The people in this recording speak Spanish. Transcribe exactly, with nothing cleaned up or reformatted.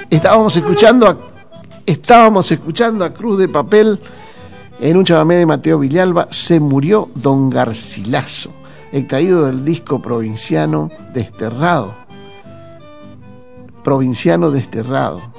Estábamos escuchando a, estábamos escuchando a Cruz de Papel en un chamamé de Mateo Villalba, Se murió Don Garcilaso, extraído del disco Provinciano Desterrado. Provinciano Desterrado.